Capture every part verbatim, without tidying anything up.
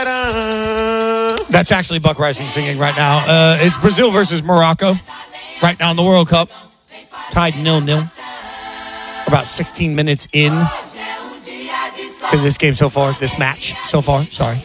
That's actually Buck Rising singing right now. Uh, it's Brazil versus Morocco right now in the World Cup. Tied nil-nil. About sixteen minutes in to this game so far, this match so far. Sorry.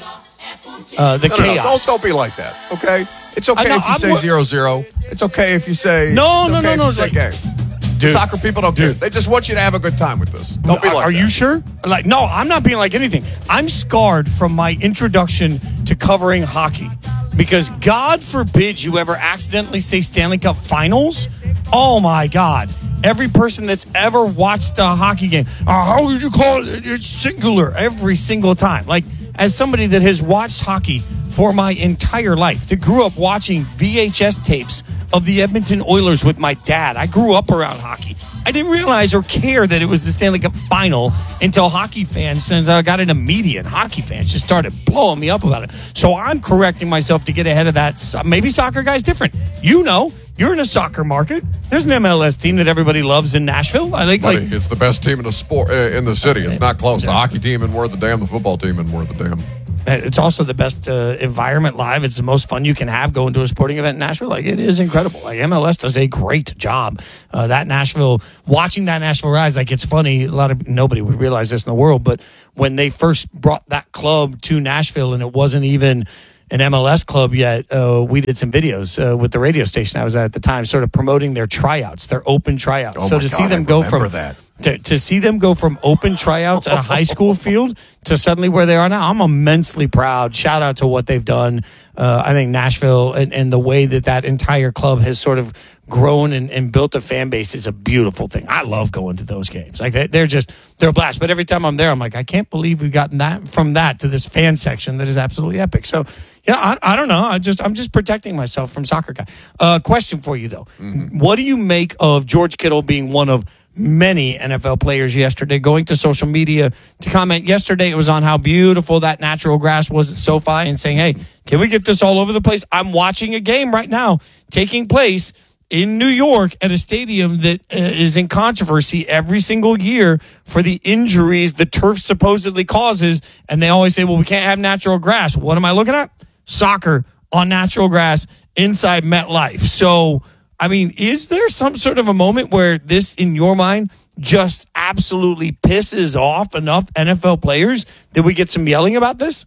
Uh, the no, no, chaos. No, don't, don't be like that, okay? It's okay know, if you I'm say zero-zero. It's okay if you say... No, no, okay no, no. It's okay. Dude, the soccer people don't dude. care. They just want you to have a good time with this. Don't be like Are that. you sure? Like, no, I'm not being like anything. I'm scarred from my introduction to covering hockey. Because God forbid you ever accidentally say Stanley Cup Finals. Oh, my God. Every person that's ever watched a hockey game, uh, how would you call it? It's singular every single time. Like, as somebody that has watched hockey for my entire life, that grew up watching V H S tapes of the Edmonton Oilers with my dad. I grew up around hockey. I didn't realize or care that it was the Stanley Cup Final until hockey fans and uh, got into media, and hockey fans just started blowing me up about it. So I'm correcting myself to get ahead of that. Maybe soccer guy's different. You know, you're in a soccer market. There's an M L S team that everybody loves in Nashville. I think, Buddy, like, it's the best team in the sport uh, in the city. It's not close. The hockey team and we're the damn. The football team and we're the damn. It's also the best uh, environment live. It's the most fun you can have going to a sporting event in Nashville. Like, it is incredible. Like, M L S does a great job. Uh, that Nashville, watching that Nashville rise, like, it's funny. A lot of nobody would realize this in the world, but when they first brought that club to Nashville, and it wasn't even an M L S club yet, uh, we did some videos uh, with the radio station I was at at the time, sort of promoting their tryouts, their open tryouts. Oh so my to God, see them I go from that. To, to see them go from open tryouts at a high school field to suddenly where they are now, I'm immensely proud. Shout out to what they've done. Uh, I think Nashville and, and the way that that entire club has sort of grown and, and built a fan base is a beautiful thing. I love going to those games. Like, they, they're just, they're a blast. But every time I'm there, I'm like, I can't believe we've gotten that from that to this fan section that is absolutely epic. So, yeah, I, I don't know. I just, I'm just protecting myself from soccer guy. Uh, question for you, though. Mm-hmm. What do you make of George Kittle being one of many N F L players yesterday going to social media to comment? Yesterday it was on how beautiful that natural grass was at SoFi and saying, hey, can we get this all over the place? I'm watching a game right now taking place in New York at a stadium that uh, is in controversy every single year for the injuries the turf supposedly causes. And they always say, well, we can't have natural grass. What am I looking at? Soccer on natural grass inside MetLife. So, I mean, is there some sort of a moment where this, in your mind, just absolutely pisses off enough N F L players that we get some yelling about this?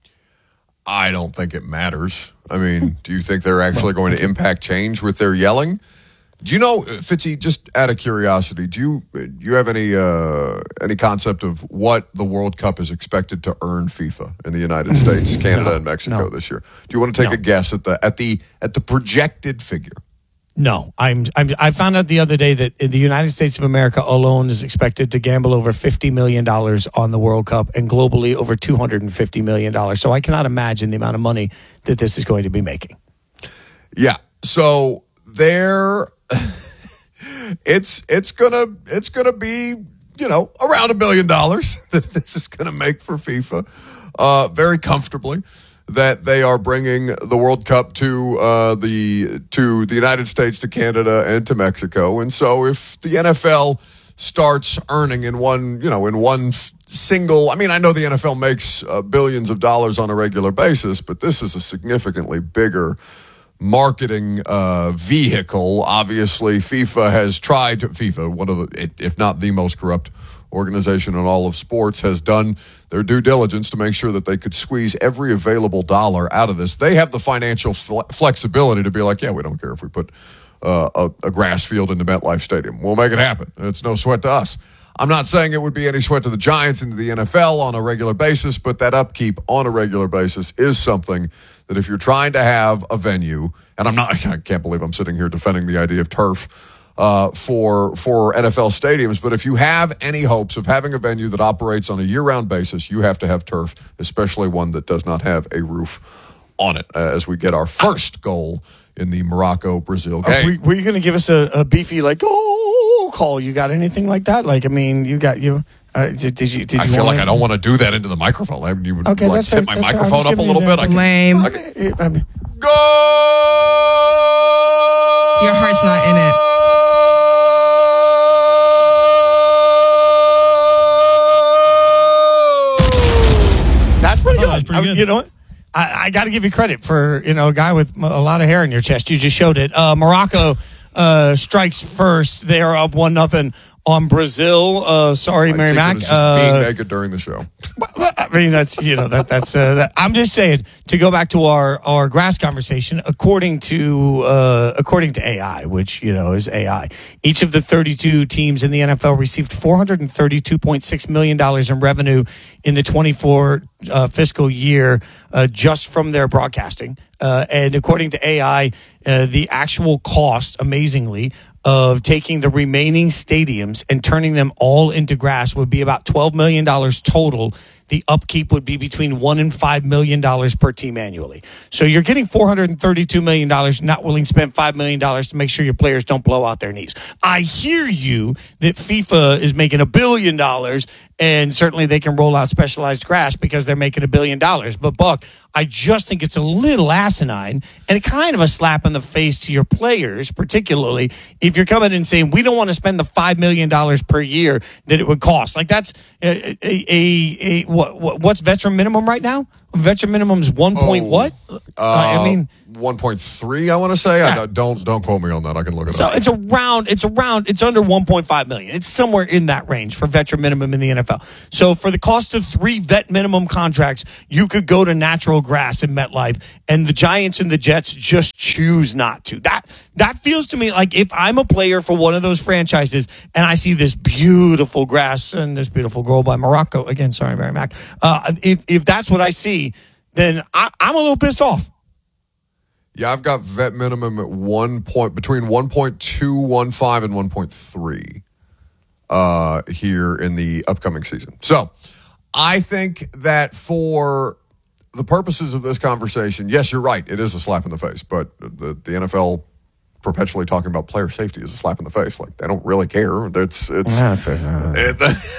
I don't think it matters. I mean, do you think they're actually going to impact change with their yelling? Do you know, Fitzy, just out of curiosity, do you do you have any uh, any concept of what the World Cup is expected to earn FIFA in the United States, Canada, no, and Mexico no. this year? Do you want to take no. a guess at the at the at the projected figure? No, I'm, I'm. I found out the other day that in the United States of America alone is expected to gamble over fifty million dollars on the World Cup, and globally over two hundred fifty million dollars. So I cannot imagine the amount of money that this is going to be making. Yeah. So there, it's it's gonna it's gonna be, you know, around a billion dollars that this is gonna make for FIFA, uh, very comfortably. That they are bringing the World Cup to uh, the to the United States, to Canada, and to Mexico. And so, if the N F L starts earning in one, you know, in one f- single, I mean, I know the N F L makes uh, billions of dollars on a regular basis, but this is a significantly bigger marketing uh, vehicle. Obviously, FIFA has tried to, FIFA, one of the, if not the most corrupt organization in all of sports, has done their due diligence to make sure that they could squeeze every available dollar out of this. They have the financial fle- flexibility to be like, yeah, we don't care if we put uh, a, a grass field into MetLife Stadium. We'll make it happen. It's no sweat to us. I'm not saying it would be any sweat to the Giants and to the N F L on a regular basis, but that upkeep on a regular basis is something that if you're trying to have a venue, and I'm not, I can't believe I'm sitting here defending the idea of turf uh, for for N F L stadiums, but if you have any hopes of having a venue that operates on a year-round basis, you have to have turf, especially one that does not have a roof on it, uh, as we get our first goal in the Morocco-Brazil game. Uh, were, were you going to give us a, a beefy, like, oh, call? You got anything like that? Like, I mean, you got, you, uh, did, did you, did you I feel wanna... like I don't want to do that into the microphone. I mean, you would okay, like that's tip fair, my that's microphone up a little bit. I can, Lame. I can, I mean, go! Your heart's not in it. That's pretty Oh, good. that's pretty I, good. you know what? I, I got to give you credit for, you know, a guy with a lot of hair in your chest. You just showed it. Uh, Morocco uh, strikes first. They are up one nothing on Brazil. Uh, sorry, My Mary secret Mac. is just Uh, being naked during the show. well, I mean, that's, you know, that that's. Uh, that, I'm just saying, to go back to our, our grass conversation. According to uh, according to A I, which you know is A I, each of the thirty-two teams in the N F L received four hundred thirty-two point six million dollars in revenue in the twenty-four uh, fiscal year, uh, just from their broadcasting. Uh, and according to A I, uh, the actual cost, amazingly, of taking the remaining stadiums and turning them all into grass would be about twelve million dollars total. The upkeep would be between one and five million dollars per team annually. So you're getting four hundred thirty-two million dollars, not willing to spend five million dollars to make sure your players don't blow out their knees. I hear you that FIFA is making a billion dollars, and certainly they can roll out specialized grass because they're making a billion dollars. But Buck, I just think it's a little asinine and kind of a slap in the face to your players, particularly if you're coming in and saying, we don't want to spend the five million dollars per year that it would cost. Like that's a, a, a, a what, what, what's veteran minimum right now? Veteran minimum is one point Oh, what? Uh, I mean, one point three, I want to say. Yeah. I, don't don't quote me on that. I can look it so up. it's around, it's around, it's under one point five million. It's somewhere in that range for veteran minimum in the N F L. So for the cost of three vet minimum contracts, you could go to natural grass in MetLife, and the Giants and the Jets just choose not to. That that feels to me like if I'm a player for one of those franchises and I see this beautiful grass and this beautiful girl by Morocco, again, sorry, Mary Mac, uh, if, if that's what I see, then I, I'm a little pissed off. Yeah, I've got vet minimum at one point between one point two one five and one point three uh, here in the upcoming season. So I think that for the purposes of this conversation, yes, you're right. It is a slap in the face, but the, the N F L perpetually talking about player safety is a slap in the face. Like they don't really care. It's it's. Yeah, that's fair. It,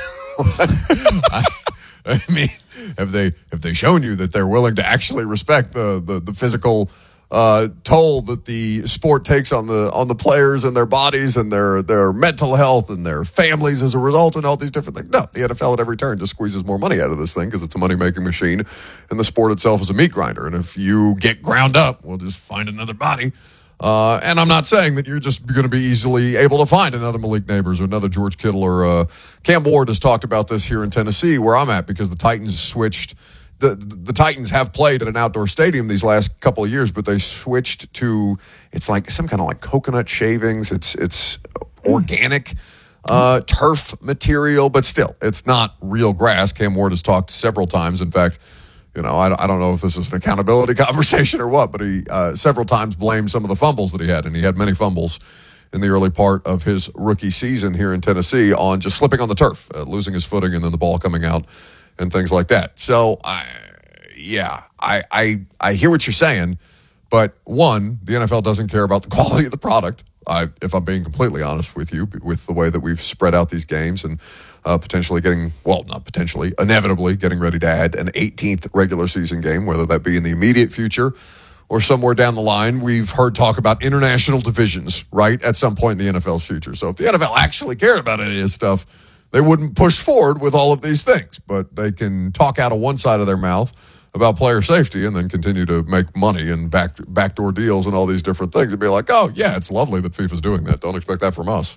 I, I mean, have they have they shown you that they're willing to actually respect the the, the physical uh, toll that the sport takes on the on the players and their bodies and their their mental health and their families as a result and all these different things? No, the N F L at every turn just squeezes more money out of this thing because it's a money making machine, and the sport itself is a meat grinder. And if you get ground up, we'll just find another body. Uh, and I'm not saying that you're just going to be easily able to find another Malik Neighbors or another George Kittle or uh, Cam Ward has talked about this here in Tennessee where I'm at because the Titans switched. The, the Titans have played at an outdoor stadium these last couple of years, but they switched to, it's like some kind of like coconut shavings. It's, it's organic uh, turf material, but still, it's not real grass. Cam Ward has talked several times. In fact, You know, I, I don't know if this is an accountability conversation or what, but he uh, several times blamed some of the fumbles that he had, and he had many fumbles in the early part of his rookie season here in Tennessee on just slipping on the turf, uh, losing his footing, and then the ball coming out and things like that. So, I, yeah, I, I I hear what you're saying, but one, the N F L doesn't care about the quality of the product. I, if I'm being completely honest with you, with the way that we've spread out these games and uh, potentially getting, well, not potentially, inevitably getting ready to add an eighteenth regular season game, whether that be in the immediate future or somewhere down the line. We've heard talk about international divisions, right, at some point in the N F L's future. So if the N F L actually cared about any of this stuff, they wouldn't push forward with all of these things. But they can talk out of one side of their mouth about player safety and then continue to make money and back backdoor deals and all these different things and be like, oh, yeah, it's lovely that FIFA's doing that. Don't expect that from us.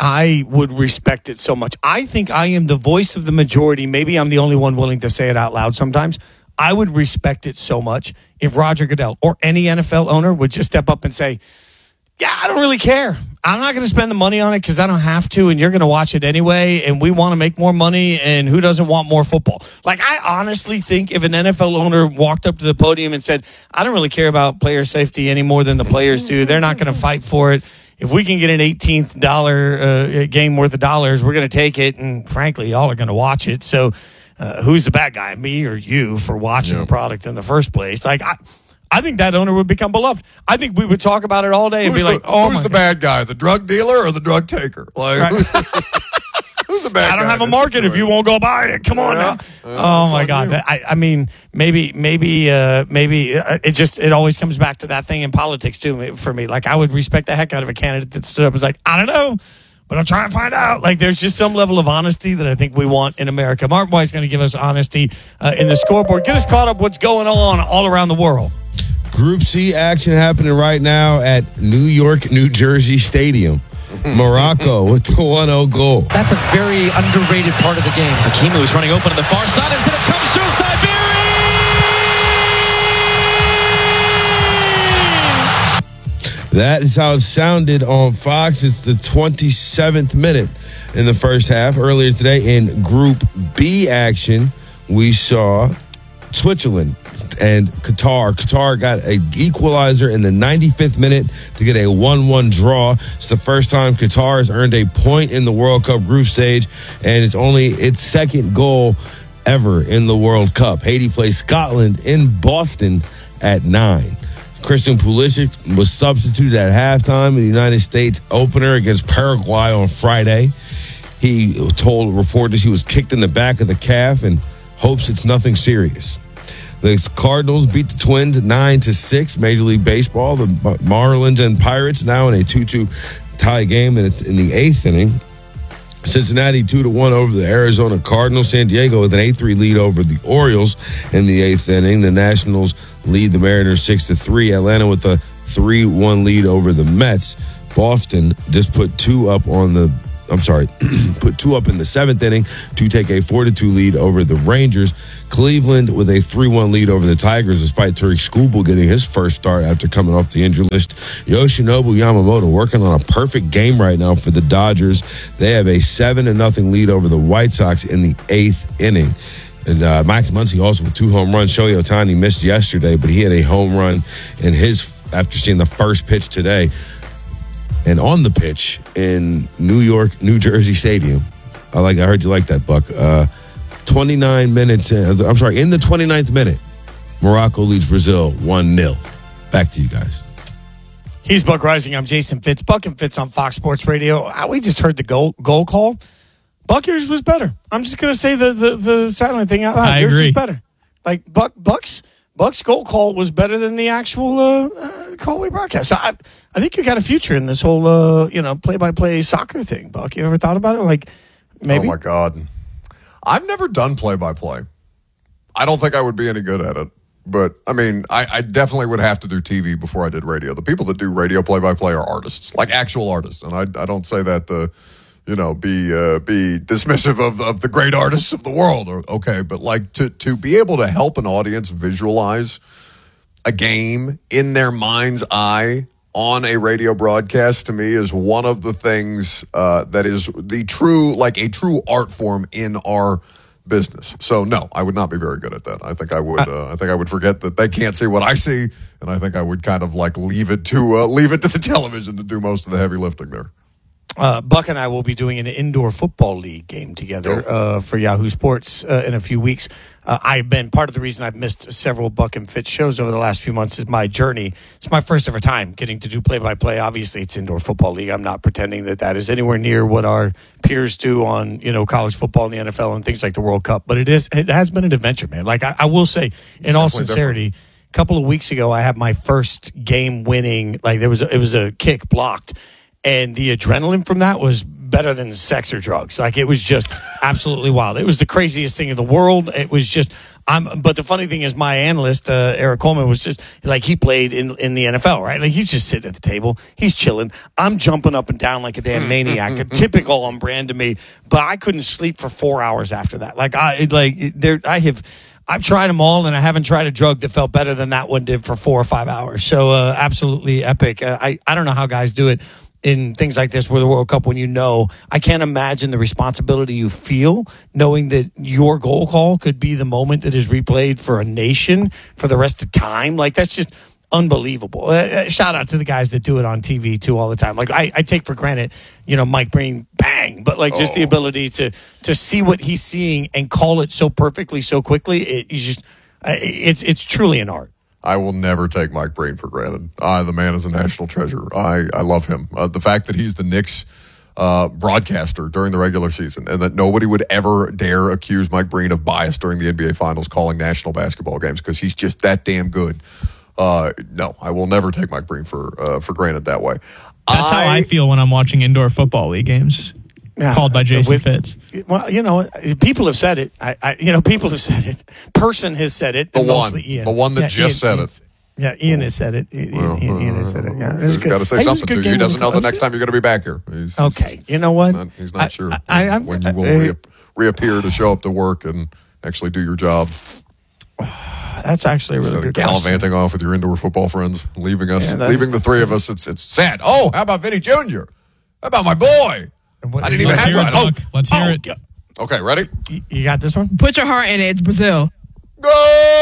I would respect it so much. I think I am the voice of the majority. Maybe I'm the only one willing to say it out loud sometimes. I would respect it so much if Roger Goodell or any N F L owner would just step up and say, yeah, I don't really care. I'm not going to spend the money on it because I don't have to, and you're going to watch it anyway, and we want to make more money, and who doesn't want more football? Like, I honestly think if an N F L owner walked up to the podium and said, I don't really care about player safety any more than the players do, they're not going to fight for it. If we can get an eighteenth dollar uh, game worth of dollars, we're going to take it, and frankly, y'all are going to watch it. So uh, who's the bad guy, me or you, for watching yeah. the product in the first place? Like, I... I think that owner would become beloved. I think we would talk about it all day and who's be like, the, oh, who's my the God. bad guy, the drug dealer or the drug taker? Like, Right. who's the bad guy? I don't have a in this market if situation? you won't go buy it. Come on Yeah. now. Yeah, oh it's my on God. you. I, I mean, maybe, maybe, uh, maybe uh, it just, it always comes back to that thing in politics too for me. Like I would respect the heck out of a candidate that stood up and was like, I don't know. but I'll try and find out. Like, there's just some level of honesty that I think we want in America. Martin White's going to give us honesty uh, in the scoreboard. Get us caught up what's going on all around the world. Group C action happening right now at New York, New Jersey Stadium. Morocco with the one oh goal. That's a very underrated part of the game. Hakimi was running open on the far side as it comes through Siberi. That is how it sounded on Fox. It's the twenty-seventh minute in the first half. Earlier today in Group B action, we saw Switzerland and Qatar. Qatar got an equalizer in the ninety-fifth minute to get a one one draw. It's the first time Qatar has earned a point in the World Cup group stage, and it's only its second goal ever in the World Cup. Haiti plays Scotland in Boston at nine. Christian Pulisic was substituted at halftime in the United States opener against Paraguay on Friday. He told reporters he was kicked in the back of the calf and hopes it's nothing serious. The Cardinals beat the Twins nine to six. Major League Baseball, the Marlins and Pirates now in a two two tie game, and it's in the eighth inning. Cincinnati two to one over the Arizona Cardinals. San Diego with an eight three lead over the Orioles in the eighth inning. The Nationals lead the Mariners six to three. Atlanta with a three one lead over the Mets. Boston just put two up on the I'm sorry, put two up in the seventh inning to take a four to two lead over the Rangers. Cleveland with a three one lead over the Tigers, despite Tariq Skubal getting his first start after coming off the injury list. Yoshinobu Yamamoto working on a perfect game right now for the Dodgers. They have a seven to nothing lead over the White Sox in the eighth inning. And uh, Max Muncy also with two home runs. Shohei Ohtani missed yesterday, but he had a home run in his after seeing the first pitch today. And on the pitch in New York, New Jersey Stadium, I like. I heard you like that, Buck. Uh, twenty-nine minutes in, I'm sorry, in the twenty-ninth minute, Morocco leads Brazil one nil. Back to you guys. He's Buck Rising. I'm Jason Fitz. Buck and Fitz on Fox Sports Radio. We just heard the goal goal call. Buck, yours was better. I'm just going to say the, the, the silent thing out loud. I yours agree. was better. Like, Buck, Buck's, Buck's goal call was better than the actual uh, uh, call we broadcast. So I, I think you got a future in this whole, uh, you know, play-by-play soccer thing, Buck. You ever thought about it? Like, maybe? Oh, my God. I've never done play-by-play. I don't think I would be any good at it. But, I mean, I, I definitely would have to do T V before I did radio. The people that do radio play-by-play are artists, like actual artists. And I, I don't say that to, you know, be uh, be dismissive of, of the great artists of the world. Or, okay, but, like, to, to be able to help an audience visualize a game in their mind's eye on a radio broadcast, to me, is one of the things uh, that is the true, like a true art form in our business. So no, I would not be very good at that. I think I would. Uh, I think I would forget that they can't see what I see, and I think I would kind of like leave it to uh, leave it to the television to do most of the heavy lifting there. Uh, Buck and I will be doing an indoor football league game together uh, for Yahoo Sports uh, in a few weeks. Uh, I've been part of the reason I've missed several Buck and Fitz shows over the last few months is my journey. It's my first ever time getting to do play-by-play. Obviously, it's indoor football league. I'm not pretending that that is anywhere near what our peers do on, you know, college football and the N F L and things like the World Cup. But it is it has been an adventure, man. Like I, I will say, in all sincerity, different. A couple of weeks ago, I had my first game winning. Like there was a, it was a kick blocked. And the adrenaline from that was better than sex or drugs. Like, it was just absolutely wild. It was the craziest thing in the world. It was just, I'm, but the funny thing is, my analyst, uh, Eric Coleman, was just, like, he played in, in the N F L, right? Like, he's just sitting at the table. He's chilling. I'm jumping up and down like a damn maniac. Typical on brand to me. But I couldn't sleep for four hours after that. Like, I, like, there, I have, I've tried them all, and I haven't tried a drug that felt better than that one did for four or five hours. So, uh, absolutely epic. Uh, I, I don't know how guys do it in things like this with the World Cup when you know, I can't imagine the responsibility you feel knowing that your goal call could be the moment that is replayed for a nation for the rest of time. Like, that's just unbelievable. Uh, shout out to the guys that do it on T V too all the time. Like, I, I take for granted, you know, Mike Breen, bang, but like just oh. the ability to to see what he's seeing and call it so perfectly, so quickly, it, it's just, uh, it's it's truly an art. I will never take Mike Breen for granted. Uh, the man is a national treasure. I, I love him. Uh, the fact that he's the Knicks uh, broadcaster during the regular season and that nobody would ever dare accuse Mike Breen of bias during the N B A Finals calling national basketball games because he's just that damn good. uh, no, I will never take Mike Breen for uh, for granted that way. That's I, how I feel when I'm watching indoor football league games. Yeah, called by Jason with, Fitz. Well, you know, people have said it. I, I, you know, people have said it. Person has said it. The one, Ian. the one that yeah, just Ian, said Ian, it. Yeah, Ian has said it. Ian, well, Ian, Ian has said it. Yeah, he's got to say something to you. He doesn't know the next time you're going to be back here. He's, okay, he's, you know what? He's not, he's not I, sure I, I, when you will I, re- reappear to show up to work and actually do your job. That's actually a really Instead good of gallivanting question. off with your indoor football friends, leaving us, yeah, that, leaving the three of us. It's it's sad. Oh, how about Vinny Junior? How about my boy? What, I didn't even have to. It, Oh, Let's hear oh, it. Okay, ready? You, you got this one? Put your heart in it. It's Brazil. Go!